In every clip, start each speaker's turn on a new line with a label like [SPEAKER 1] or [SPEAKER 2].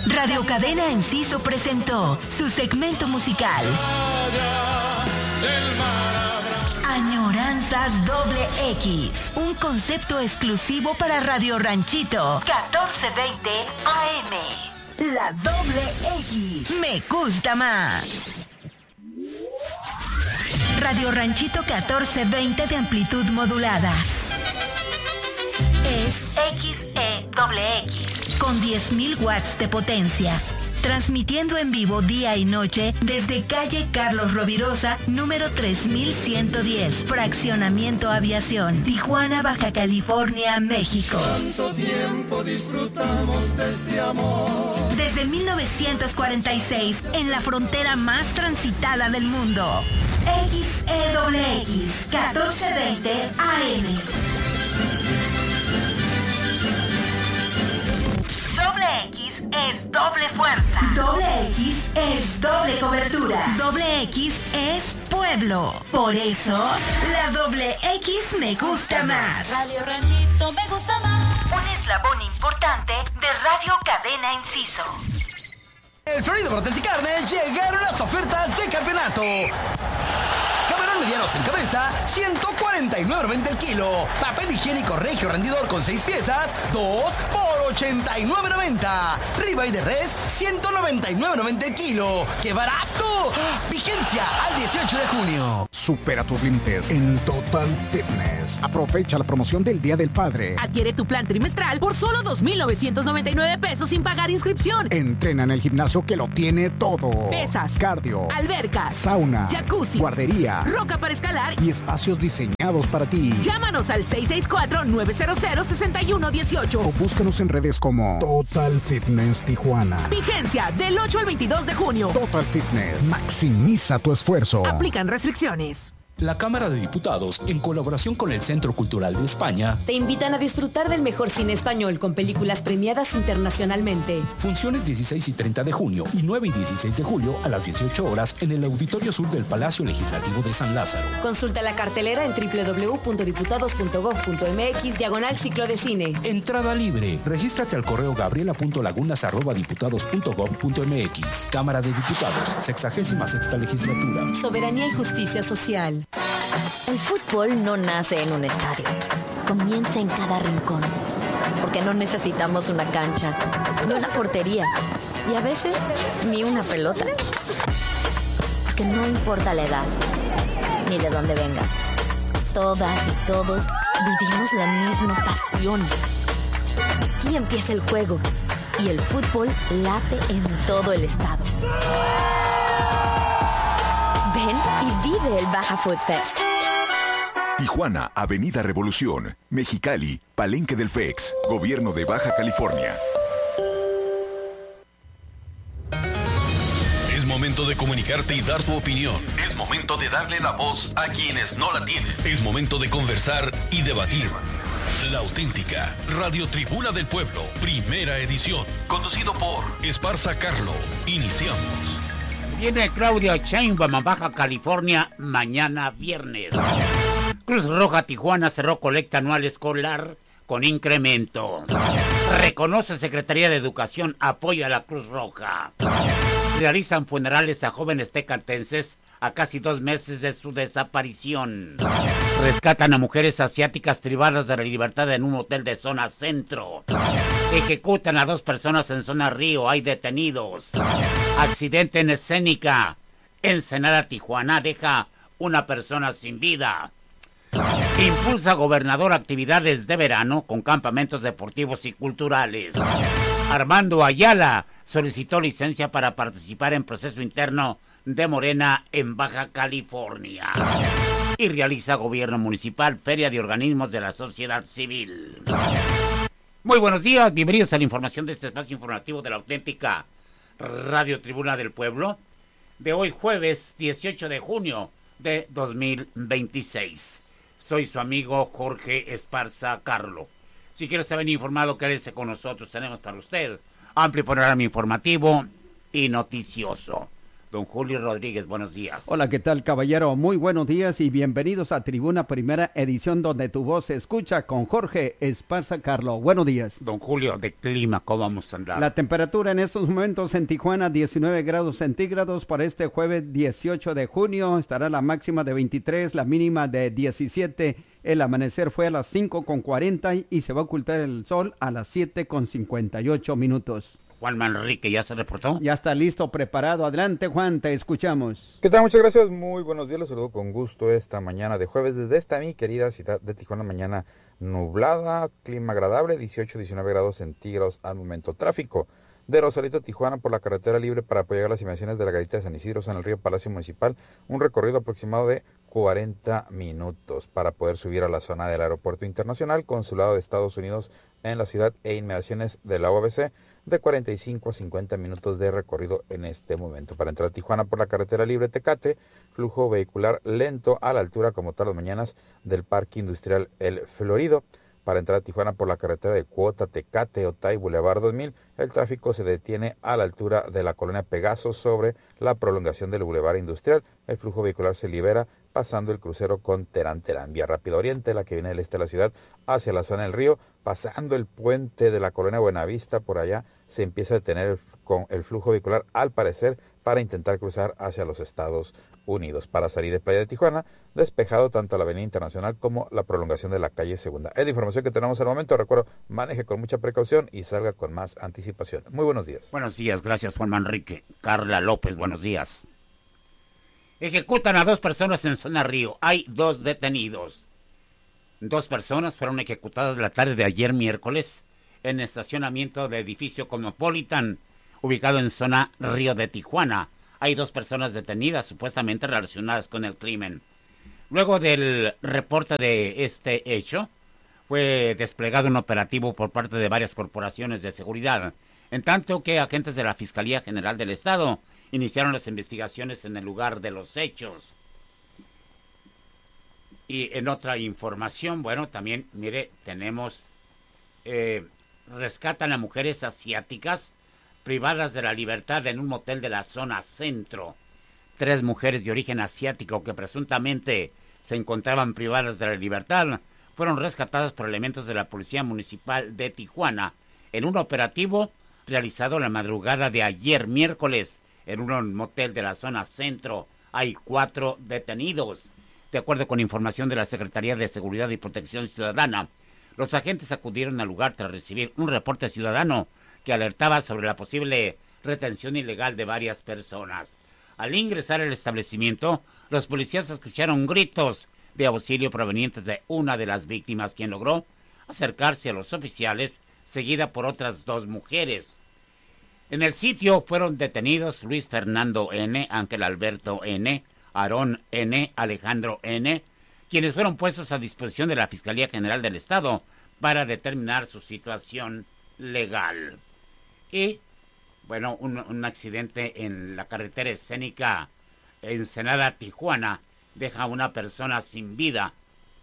[SPEAKER 1] Radio Cadena Enciso presentó su segmento musical Añoranzas Doble X, un concepto exclusivo para Radio Ranchito 1420 AM. La Doble X me gusta más. Radio Ranchito 1420 de amplitud modulada. Es XEXX con 10.000 watts de potencia. Transmitiendo en vivo día y noche desde calle Carlos Rovirosa, número 3110, Fraccionamiento Aviación, Tijuana, Baja California, México.
[SPEAKER 2] Tanto tiempo disfrutamos de este amor.
[SPEAKER 1] Desde 1946, en la frontera más transitada del mundo. XEXX 1420 AM. Doble X es doble fuerza. Doble X es doble cobertura. Doble X es pueblo. Por eso, la Doble X me gusta más.
[SPEAKER 3] Radio Ranchito me gusta más.
[SPEAKER 1] Un eslabón importante de Radio Cadena Enciso.
[SPEAKER 4] El Florido Brotes y Carne llegaron las ofertas de campeonato. Camarón medianos en cabeza, 149.90 el kilo. Papel higiénico Regio rendidor con 6 piezas, 2 por 89.90. Ribeye de res, 199.90 el kilo. ¡Qué barato! Vigencia al 18 de junio.
[SPEAKER 5] Supera tus límites en Total Fitness. Aprovecha la promoción del Día del Padre.
[SPEAKER 6] Adquiere tu plan trimestral por solo 2,999 pesos sin pagar inscripción.
[SPEAKER 5] Entrena en el gimnasio que lo tiene todo.
[SPEAKER 6] Pesas,
[SPEAKER 5] cardio,
[SPEAKER 6] albercas,
[SPEAKER 5] sauna,
[SPEAKER 6] jacuzzi,
[SPEAKER 5] guardería,
[SPEAKER 6] roca para escalar
[SPEAKER 5] y espacios diseñados para ti.
[SPEAKER 6] Llámanos al 664-900-6118
[SPEAKER 5] o búscanos en redes como Total Fitness Tijuana.
[SPEAKER 6] Vigencia del 8 al 22 de junio.
[SPEAKER 5] Total Fitness. Maximiza tu esfuerzo.
[SPEAKER 6] Aplican restricciones.
[SPEAKER 7] La Cámara de Diputados, en colaboración con el Centro Cultural de España,
[SPEAKER 8] te invitan a disfrutar del mejor cine español con películas premiadas internacionalmente.
[SPEAKER 7] Funciones 16 y 30 de junio y 9 y 16 de julio a las 18 horas en el Auditorio Sur del Palacio Legislativo de San Lázaro.
[SPEAKER 8] Consulta la cartelera en www.diputados.gov.mx/ciclo de cine.
[SPEAKER 7] Entrada libre. Regístrate al correo gabriela.lagunas@diputados.gov.mx. Cámara de Diputados, 66ª Legislatura.
[SPEAKER 8] Soberanía y justicia social.
[SPEAKER 3] El fútbol no nace en un estadio, comienza en cada rincón, porque no necesitamos una cancha, ni una portería, y a veces ni una pelota. Porque no importa la edad, ni de dónde vengas, todas y todos vivimos la misma pasión. Aquí empieza el juego, y el fútbol late en todo el estado. Ven y vive el Baja Food Fest.
[SPEAKER 9] Tijuana, Avenida Revolución. Mexicali, Palenque del FEX. Gobierno de Baja California.
[SPEAKER 10] Es momento de comunicarte y dar tu opinión. Es momento de darle la voz a quienes no la tienen. Es momento de conversar y debatir. La auténtica Radio Tribuna del Pueblo, primera edición. Conducido por Esparza Carlo. Iniciamos.
[SPEAKER 11] Viene Claudia Sheinbaum a Baja California mañana viernes. Cruz Roja Tijuana cerró colecta anual escolar con incremento. Reconoce Secretaría de Educación apoyo a la Cruz Roja. Realizan funerales a jóvenes tecatenses a casi 2 meses de su desaparición. Rescatan a mujeres asiáticas privadas de la libertad en un hotel de zona centro. Ejecutan a 2 personas en zona Río, hay detenidos. Accidente en escénica. Ensenada, Tijuana deja una persona sin vida. Impulsa gobernador actividades de verano con campamentos deportivos y culturales. Armando Ayala solicitó licencia para participar en proceso interno de Morena en Baja California. Y realiza gobierno municipal feria de organismos de la sociedad civil. Muy buenos días, bienvenidos a la información de este espacio informativo de la auténtica Radio Tribuna del Pueblo, de hoy jueves 18 de junio de 2026. Soy su amigo Jorge Esparza Carlo. Si quiere estar bien informado, quédese con nosotros. Tenemos para usted amplio panorama informativo y noticioso. Don Julio Rodríguez, buenos días.
[SPEAKER 12] Hola, ¿qué tal, caballero? Muy buenos días y bienvenidos a Tribuna Primera Edición, donde tu voz se escucha, con Jorge Esparza Carlo. Buenos días.
[SPEAKER 11] Don Julio, de clima, ¿cómo vamos a andar?
[SPEAKER 12] La temperatura en estos momentos en Tijuana, 19 grados centígrados. Para este jueves 18 de junio estará la máxima de 23, la mínima de 17. El amanecer fue a las 5:40 y se va a ocultar el sol a las 7:58.
[SPEAKER 11] Juan Manrique, ¿ya se reportó?
[SPEAKER 12] Ya está listo, preparado. Adelante, Juan, te escuchamos.
[SPEAKER 13] ¿Qué tal? Muchas gracias, muy buenos días, los saludo con gusto esta mañana de jueves desde esta mi querida ciudad de Tijuana. Mañana nublada, clima agradable, 18-19 grados centígrados al momento. Tráfico de Rosarito a Tijuana por la carretera libre para apoyar las inmediaciones de la garita de San Isidro en el río Palacio Municipal, un recorrido aproximado de 40 minutos para poder subir a la zona del Aeropuerto Internacional, Consulado de Estados Unidos en la ciudad e inmediaciones de la UABC, de 45 a 50 minutos de recorrido en este momento. Para entrar a Tijuana por la carretera libre Tecate, flujo vehicular lento a la altura, como todas las mañanas, del Parque Industrial El Florido. Para entrar a Tijuana por la carretera de Cuota, Tecate, Otay, Boulevard 2000, el tráfico se detiene a la altura de la colonia Pegaso sobre la prolongación del Boulevard Industrial. El flujo vehicular se libera pasando el crucero con Terán. Vía Rápido Oriente, la que viene del este de la ciudad hacia la zona del río, pasando el puente de la colonia Buenavista, por allá se empieza a detener con el flujo vehicular, al parecer, para intentar cruzar hacia los Estados Unidos. Para salir de Playa de Tijuana, despejado tanto la Avenida Internacional como la prolongación de la calle Segunda. Es la información que tenemos al momento. Recuerdo, maneje con mucha precaución y salga con más anticipación. Muy buenos días.
[SPEAKER 11] Buenos días, gracias Juan Manrique. Carla López, buenos días. Ejecutan a 2 personas en zona Río. Hay 2 detenidos. 2 personas fueron ejecutadas la tarde de ayer miércoles en estacionamiento de edificio Cosmopolitan, ubicado en zona Río de Tijuana. Hay 2 personas detenidas supuestamente relacionadas con el crimen. Luego del reporte de este hecho, fue desplegado un operativo por parte de varias corporaciones de seguridad, en tanto que agentes de la Fiscalía General del Estado iniciaron las investigaciones en el lugar de los hechos. Y en otra información, bueno, también, mire, tenemos, rescatan a mujeres asiáticas privadas de la libertad en un motel de la zona centro. 3 mujeres de origen asiático que presuntamente se encontraban privadas de la libertad fueron rescatadas por elementos de la Policía Municipal de Tijuana en un operativo realizado la madrugada de ayer miércoles en un motel de la zona centro. Hay 4 detenidos. De acuerdo con información de la Secretaría de Seguridad y Protección Ciudadana, los agentes acudieron al lugar tras recibir un reporte ciudadano que alertaba sobre la posible retención ilegal de varias personas. Al ingresar al establecimiento, los policías escucharon gritos de auxilio provenientes de una de las víctimas, quien logró acercarse a los oficiales, seguida por otras 2 mujeres. En el sitio fueron detenidos Luis Fernando N., Ángel Alberto N., Aarón N., Alejandro N., quienes fueron puestos a disposición de la Fiscalía General del Estado para determinar su situación legal. Y, bueno, un accidente en la carretera escénica Ensenada-Tijuana deja a una persona sin vida.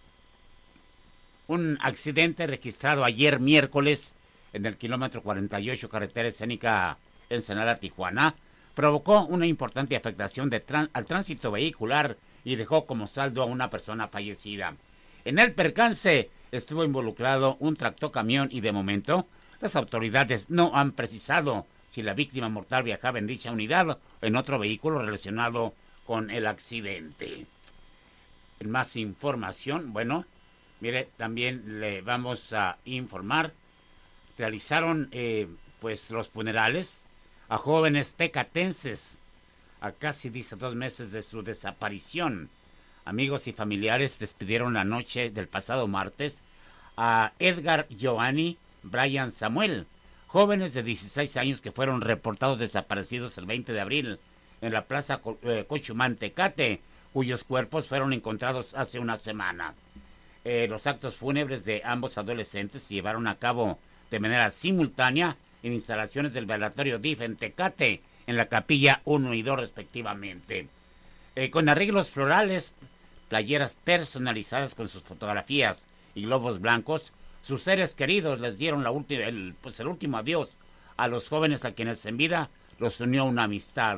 [SPEAKER 11] Un accidente registrado ayer miércoles en el kilómetro 48, carretera escénica Ensenada-Tijuana, provocó una importante afectación al tránsito vehicular y dejó como saldo a una persona fallecida. En el percance estuvo involucrado un tractocamión y de momento las autoridades no han precisado si la víctima mortal viajaba en dicha unidad o en otro vehículo relacionado con el accidente. En más información, bueno, mire, también le vamos a informar, realizaron pues los funerales a jóvenes tecatenses a casi 2 meses de su desaparición. Amigos y familiares despidieron la noche del pasado martes a Edgar Giovanni Brian Samuel, jóvenes de 16 años que fueron reportados desaparecidos el 20 de abril en la plaza Cochumán Tecate, cuyos cuerpos fueron encontrados hace una semana. Los actos fúnebres de ambos adolescentes se llevaron a cabo de manera simultánea en instalaciones del velatorio DIF en Tecate, en la capilla 1 y 2 respectivamente. Con arreglos florales, playeras personalizadas con sus fotografías y globos blancos, sus seres queridos les dieron el último adiós a los jóvenes a quienes en vida los unió una amistad.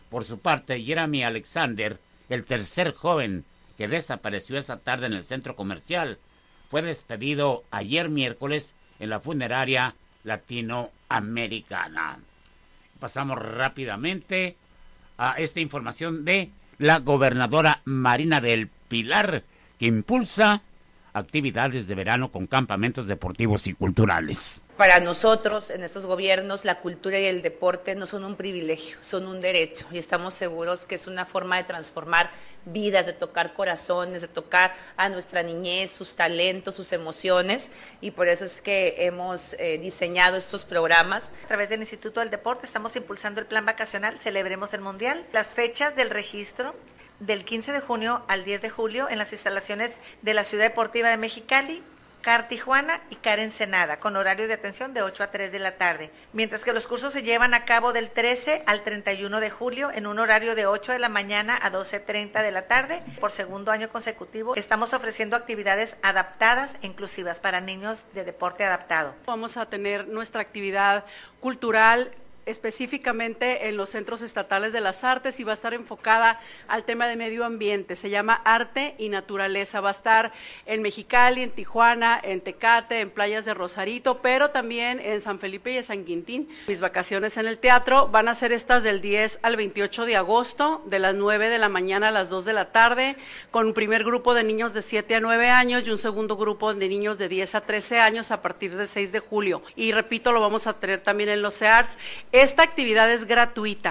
[SPEAKER 11] Por su parte, Jeremy Alexander, el tercer joven que desapareció esa tarde en el centro comercial, fue despedido ayer miércoles en la funeraria latinoamericana. Pasamos rápidamente a esta información de la gobernadora Marina del Pilar, que impulsa actividades de verano con campamentos deportivos y culturales.
[SPEAKER 14] Para nosotros, en estos gobiernos, la cultura y el deporte no son un privilegio, son un derecho. Y estamos seguros que es una forma de transformar vidas, de tocar corazones, de tocar a nuestra niñez, sus talentos, sus emociones. Y por eso es que hemos diseñado estos programas.
[SPEAKER 15] A través del Instituto del Deporte estamos impulsando el plan vacacional Celebremos el Mundial. Las fechas del registro del 15 de junio al 10 de julio en las instalaciones de la Ciudad Deportiva de Mexicali, CAR Tijuana y CAR Ensenada, con horario de atención de 8 a 3 de la tarde, mientras que los cursos se llevan a cabo del 13 al 31 de julio en un horario de 8 de la mañana a 12:30 de la tarde. Por segundo año consecutivo estamos ofreciendo actividades adaptadas e inclusivas para niños de deporte adaptado.
[SPEAKER 16] Vamos a tener nuestra actividad cultural específicamente en los centros estatales de las artes y va a estar enfocada al tema de medio ambiente. Se llama Arte y Naturaleza. Va a estar en Mexicali, en Tijuana, en Tecate, en playas de Rosarito, pero también en San Felipe y en San Quintín. Mis vacaciones en el teatro van a ser estas del 10 al 28 de agosto, de las 9 de la mañana a las 2 de la tarde, con un primer grupo de niños de 7 a 9 años y un segundo grupo de niños de 10 a 13 años a partir del 6 de julio. Y repito, lo vamos a tener también en los CEARTS. Esta actividad es gratuita.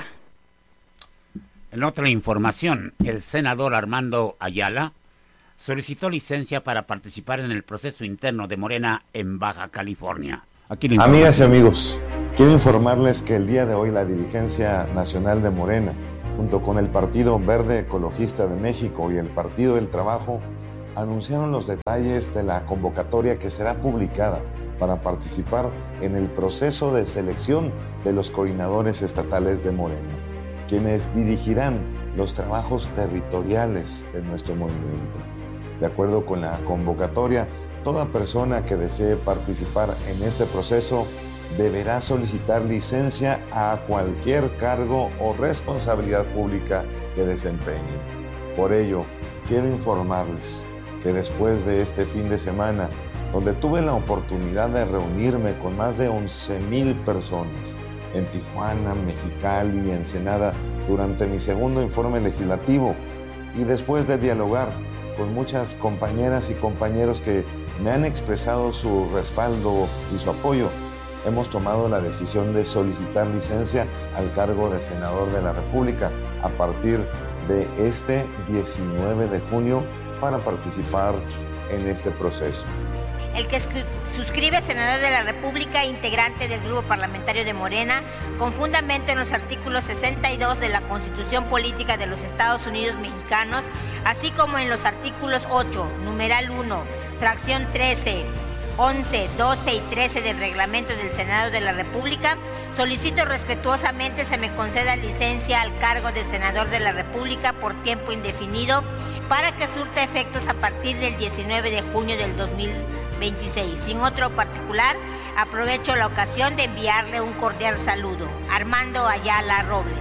[SPEAKER 11] En otra información, el senador Armando Ayala solicitó licencia para participar en el proceso interno de Morena en Baja California.
[SPEAKER 17] Amigas y amigos, quiero informarles que el día de hoy la dirigencia nacional de Morena, junto con el Partido Verde Ecologista de México y el Partido del Trabajo, anunciaron los detalles de la convocatoria que será publicada para participar en el proceso de selección de los coordinadores estatales de Morena, quienes dirigirán los trabajos territoriales de nuestro movimiento. De acuerdo con la convocatoria, toda persona que desee participar en este proceso deberá solicitar licencia a cualquier cargo o responsabilidad pública que desempeñe. Por ello, quiero informarles que después de este fin de semana, donde tuve la oportunidad de reunirme con más de 11,000 personas en Tijuana, Mexicali y Ensenada durante mi segundo informe legislativo, y después de dialogar con muchas compañeras y compañeros que me han expresado su respaldo y su apoyo, hemos tomado la decisión de solicitar licencia al cargo de senador de la República a partir de este 19 de junio para participar en este proceso.
[SPEAKER 18] El que suscribe senador de la República, integrante del Grupo Parlamentario de Morena, con fundamento en los artículos 62 de la Constitución Política de los Estados Unidos Mexicanos, así como en los artículos 8, numeral 1, fracción 13, 11, 12 y 13 del reglamento del Senado de la República, solicito respetuosamente se me conceda licencia al cargo de senador de la República por tiempo indefinido para que surta efectos a partir del 19 de junio del 2026. Sin otro particular, aprovecho la ocasión de enviarle un cordial saludo. Armando Ayala Robles.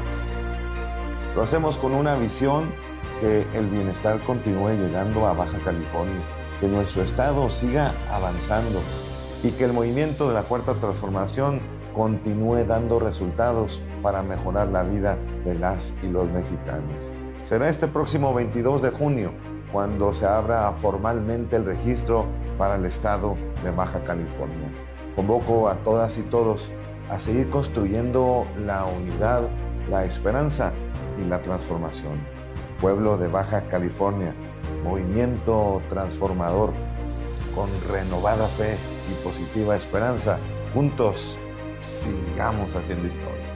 [SPEAKER 17] Lo hacemos con una visión que el bienestar continúe llegando a Baja California, que nuestro estado siga avanzando y que el movimiento de la Cuarta Transformación continúe dando resultados para mejorar la vida de las y los mexicanos. Será este próximo 22 de junio cuando se abra formalmente el registro para el estado de Baja California. Convoco a todas y todos a seguir construyendo la unidad, la esperanza y la transformación. Pueblo de Baja California, movimiento transformador, con renovada fe y positiva esperanza, juntos sigamos haciendo historia.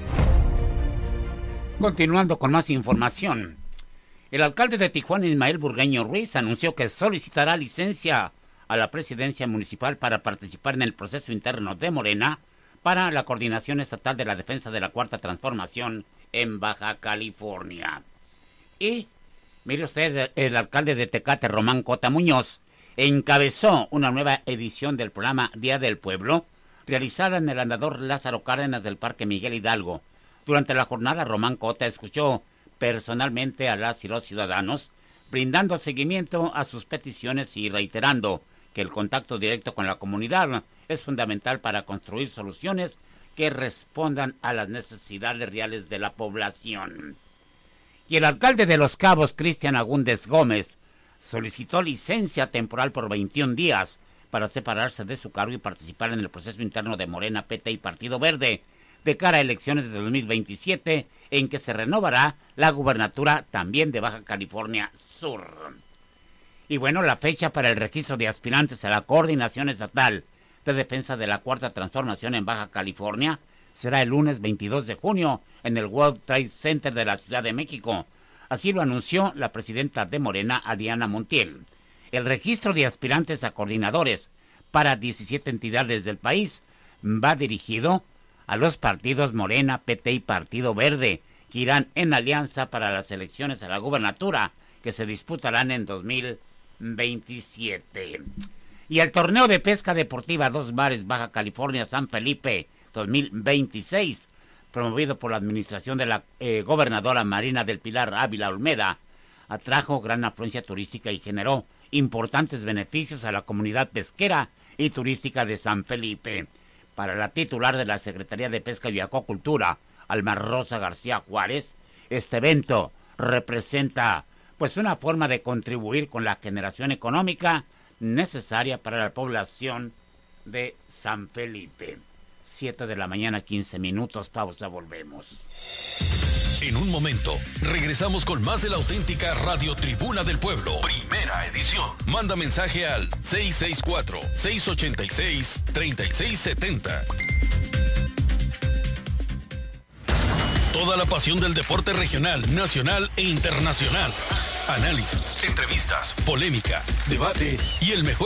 [SPEAKER 11] Continuando con más información, el alcalde de Tijuana, Ismael Burgueño Ruiz, anunció que solicitará licencia a la presidencia municipal para participar en el proceso interno de Morena para la Coordinación Estatal de la Defensa de la Cuarta Transformación en Baja California. Y, mire usted, el alcalde de Tecate, Román Cota Muñoz, encabezó una nueva edición del programa Día del Pueblo, realizada en el andador Lázaro Cárdenas del Parque Miguel Hidalgo, Durante la jornada, Román Cota escuchó personalmente a las y los ciudadanos, brindando seguimiento a sus peticiones y reiterando que el contacto directo con la comunidad es fundamental para construir soluciones que respondan a las necesidades reales de la población. Y el alcalde de Los Cabos, Cristian Agúndez Gómez, solicitó licencia temporal por 21 días para separarse de su cargo y participar en el proceso interno de Morena, PT y Partido Verde de cara a elecciones de 2027, en que se renovará la gubernatura también de Baja California Sur. Y bueno, la fecha para el registro de aspirantes a la Coordinación Estatal de Defensa de la Cuarta Transformación en Baja California será el lunes 22 de junio en el World Trade Center de la Ciudad de México. Así lo anunció la presidenta de Morena, Adriana Montiel. El registro de aspirantes a coordinadores para 17 entidades del país va dirigido a los partidos Morena, PT y Partido Verde, que irán en alianza para las elecciones a la gubernatura, que se disputarán en 2027. Y el torneo de pesca deportiva Dos Mares Baja California San Felipe 2026, promovido por la administración de la gobernadora Marina del Pilar Ávila Olmeda, atrajo gran afluencia turística y generó importantes beneficios a la comunidad pesquera y turística de San Felipe. Para la titular de la Secretaría de Pesca y Acuacultura, Alma Rosa García Juárez, este evento representa pues una forma de contribuir con la generación económica necesaria para la población de San Felipe. 7 de la mañana, 15 minutos, pausa, volvemos.
[SPEAKER 10] En un momento, regresamos con más de la auténtica Radio Tribuna del Pueblo. Primera edición. Manda mensaje al 664-686-3670. Toda la pasión del deporte regional, nacional e internacional. Análisis, entrevistas, polémica, debate y el mejor